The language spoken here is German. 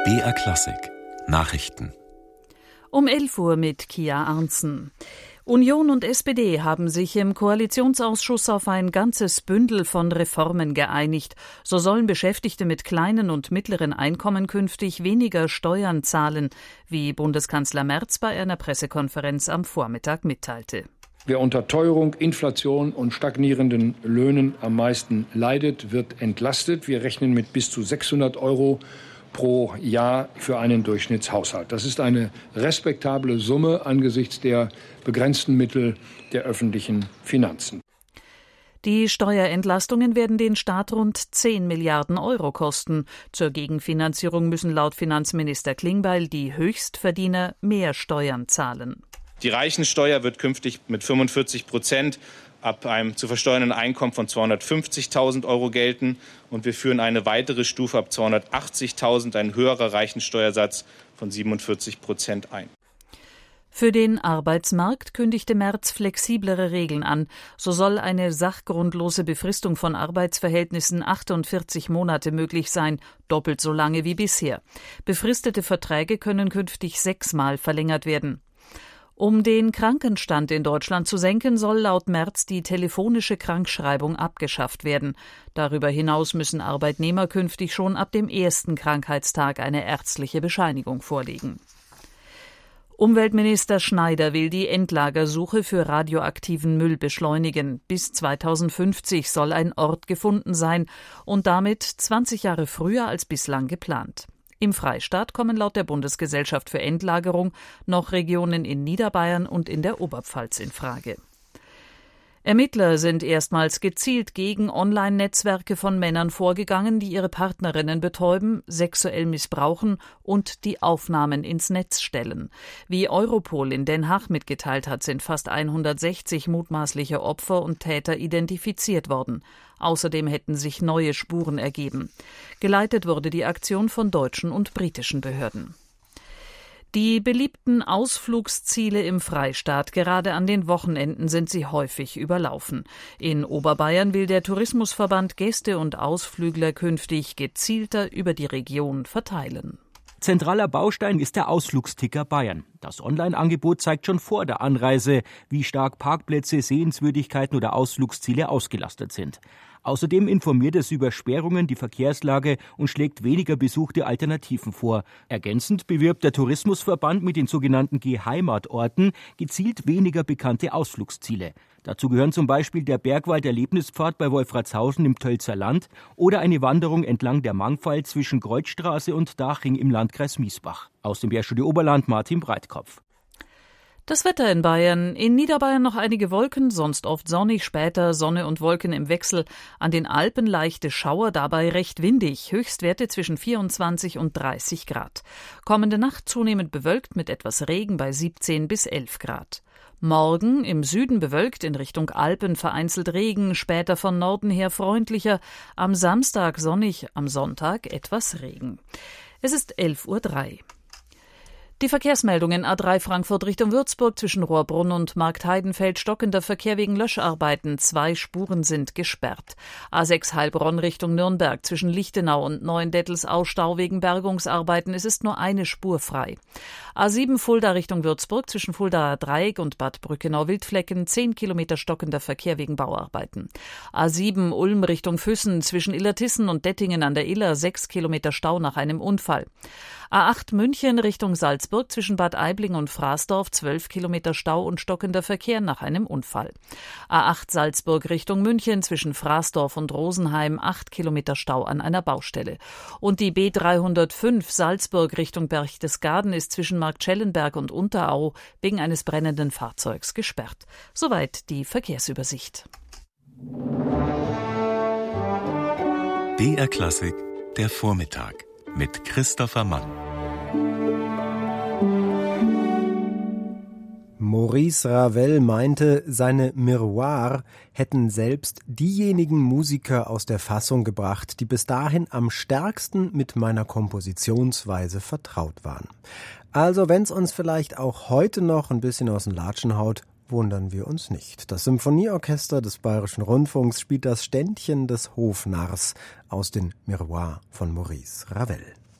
BR Klassik Nachrichten Um 11 Uhr mit Kia Arntzen. Union und SPD haben sich im Koalitionsausschuss auf ein ganzes Bündel von Reformen geeinigt. So sollen Beschäftigte mit kleinen und mittleren Einkommen künftig weniger Steuern zahlen, wie Bundeskanzler Merz bei einer Pressekonferenz am Vormittag mitteilte. Wer unter Teuerung, Inflation und stagnierenden Löhnen am meisten leidet, wird entlastet. Wir rechnen mit bis zu 600 € pro Jahr für einen Durchschnittshaushalt. Das ist eine respektable Summe angesichts der begrenzten Mittel der öffentlichen Finanzen. Die Steuerentlastungen werden den Staat rund 10 Milliarden € kosten. Zur Gegenfinanzierung müssen laut Finanzminister Klingbeil die Höchstverdiener mehr Steuern zahlen. Die Reichensteuer wird künftig mit 45% ab einem zu versteuernden Einkommen von 250.000 € gelten. Und wir führen eine weitere Stufe ab 280.000, ein höherer Reichensteuersatz von 47% ein. Für den Arbeitsmarkt kündigte Merz flexiblere Regeln an. So soll eine sachgrundlose Befristung von Arbeitsverhältnissen 48 Monate möglich sein, doppelt so lange wie bisher. Befristete Verträge können künftig 6-mal verlängert werden. Um den Krankenstand in Deutschland zu senken, soll laut Merz die telefonische Krankschreibung abgeschafft werden. Darüber hinaus müssen Arbeitnehmer künftig schon ab dem ersten Krankheitstag eine ärztliche Bescheinigung vorlegen. Umweltminister Schneider will die Endlagersuche für radioaktiven Müll beschleunigen. Bis 2050 soll ein Ort gefunden sein und damit 20 Jahre früher als bislang geplant. Im Freistaat kommen laut der Bundesgesellschaft für Endlagerung noch Regionen in Niederbayern und in der Oberpfalz in Frage. Ermittler sind erstmals gezielt gegen Online-Netzwerke von Männern vorgegangen, die ihre Partnerinnen betäuben, sexuell missbrauchen und die Aufnahmen ins Netz stellen. Wie Europol in Den Haag mitgeteilt hat, sind fast 160 mutmaßliche Opfer und Täter identifiziert worden. Außerdem hätten sich neue Spuren ergeben. Geleitet wurde die Aktion von deutschen und britischen Behörden. Die beliebten Ausflugsziele im Freistaat, gerade an den Wochenenden, sind sie häufig überlaufen. In Oberbayern will der Tourismusverband Gäste und Ausflügler künftig gezielter über die Region verteilen. Zentraler Baustein ist der Ausflugsticker Bayern. Das Online-Angebot zeigt schon vor der Anreise, wie stark Parkplätze, Sehenswürdigkeiten oder Ausflugsziele ausgelastet sind. Außerdem informiert es über Sperrungen, die Verkehrslage und schlägt weniger besuchte Alternativen vor. Ergänzend bewirbt der Tourismusverband mit den sogenannten Geheimatorten gezielt weniger bekannte Ausflugsziele. Dazu gehören zum Beispiel der Bergwald-Erlebnispfad bei Wolfratshausen im Tölzer Land oder eine Wanderung entlang der Mangfall zwischen Kreuzstraße und Daching im Landkreis Miesbach. Aus dem Bergstudio Oberland Martin Breitkopf. Das Wetter in Bayern. In Niederbayern noch einige Wolken, sonst oft sonnig, später Sonne und Wolken im Wechsel. An den Alpen leichte Schauer, dabei recht windig. Höchstwerte zwischen 24 und 30 Grad. Kommende Nacht zunehmend bewölkt mit etwas Regen bei 17 bis 11 Grad. Morgen im Süden bewölkt, in Richtung Alpen vereinzelt Regen, später von Norden her freundlicher. Am Samstag sonnig, am Sonntag etwas Regen. Es ist 11:03 Uhr. Die Verkehrsmeldungen: A3 Frankfurt Richtung Würzburg zwischen Rohrbrunn und Marktheidenfeld stockender Verkehr wegen Löscharbeiten. 2 Spuren sind gesperrt. A6 Heilbronn Richtung Nürnberg zwischen Lichtenau und Neuendettelsau Stau wegen Bergungsarbeiten. Es ist nur eine Spur frei. A7 Fulda Richtung Würzburg zwischen Fuldaer Dreieck und Bad Brückenau-Wildflecken 10 Kilometer stockender Verkehr wegen Bauarbeiten. A7 Ulm Richtung Füssen zwischen Illertissen und Dettingen an der Iller 6 Kilometer Stau nach einem Unfall. A8 München Richtung Salzburg zwischen Bad Aibling und Fraßdorf 12 Kilometer Stau und stockender Verkehr nach einem Unfall. A8 Salzburg Richtung München zwischen Fraßdorf und Rosenheim 8 Kilometer Stau an einer Baustelle. Und die B305 Salzburg Richtung Berchtesgaden ist zwischen Marktschellenberg und Unterau wegen eines brennenden Fahrzeugs gesperrt. Soweit die Verkehrsübersicht. BR Klassik, der Vormittag mit Christopher Mann. Maurice Ravel meinte, seine Miroirs hätten selbst diejenigen Musiker aus der Fassung gebracht, die bis dahin am stärksten mit meiner Kompositionsweise vertraut waren. Also wenn's uns vielleicht auch heute noch ein bisschen aus den Latschen haut, wundern wir uns nicht. Das Symphonieorchester des Bayerischen Rundfunks spielt das Ständchen des Hofnarrs aus den Miroirs von Maurice Ravel.